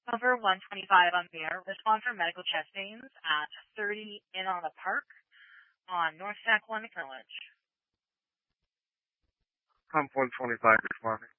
Cover 125 on there. Respond for medical chest pains at 30 in on the park on North Sack 1 Village. Pump 125 responding.